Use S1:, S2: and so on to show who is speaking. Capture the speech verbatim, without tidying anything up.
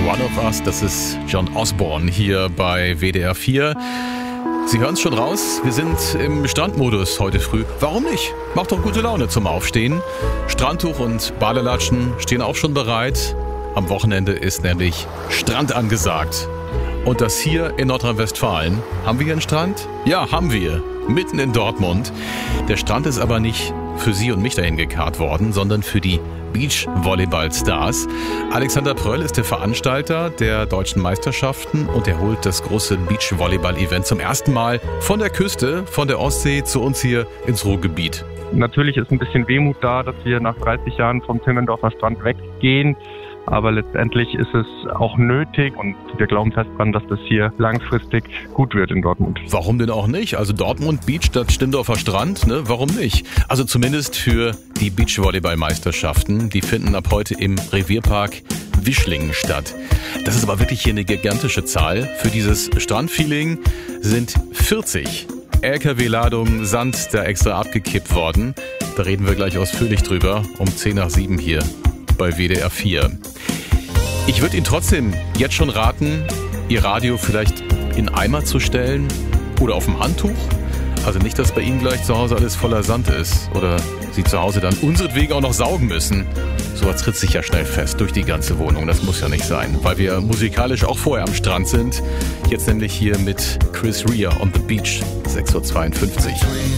S1: One of Us, das ist John Osborne hier bei W D R vier. Sie hören es schon raus, wir sind im Strandmodus heute früh. Warum nicht? Macht doch gute Laune zum Aufstehen. Strandtuch und Badelatschen stehen auch schon bereit. Am Wochenende ist nämlich Strand angesagt. Und das hier in Nordrhein-Westfalen. Haben wir hier einen Strand? Ja, haben wir. Mitten in Dortmund. Der Strand ist aber nicht für Sie und mich dahin gekarrt worden, sondern für die Beachvolleyball-Stars. Alexander Pröll ist der Veranstalter der deutschen Meisterschaften und er holt das große Beachvolleyball-Event zum ersten Mal von der Küste, von der Ostsee zu uns hier ins Ruhrgebiet.
S2: Natürlich ist ein bisschen Wehmut da, dass wir nach dreißig Jahren vom Timmendorfer Strand weggehen. Aber letztendlich ist es auch nötig und wir glauben fest dran, dass das hier langfristig gut wird in Dortmund.
S1: Warum denn auch nicht? Also Dortmund Beach statt Stindorfer Strand, ne? Warum nicht? Also zumindest für die Beachvolleyball-Meisterschaften. Die finden ab heute im Revierpark Wischlingen statt. Das ist aber wirklich hier eine gigantische Zahl. Für dieses Strandfeeling sind vierzig L K W-Ladungen Sand da extra abgekippt worden. Da reden wir gleich ausführlich drüber um zehn nach sieben hier bei W D R vier. Ich würde Ihnen trotzdem jetzt schon raten, Ihr Radio vielleicht in Eimer zu stellen oder auf dem Handtuch. Also nicht, dass bei Ihnen gleich zu Hause alles voller Sand ist oder Sie zu Hause dann unseretwegen auch noch saugen müssen. Sowas tritt sich ja schnell fest durch die ganze Wohnung. Das muss ja nicht sein, weil wir musikalisch auch vorher am Strand sind. Jetzt nämlich hier mit Chris Rea on the Beach, sechs Uhr zweiundfünfzig.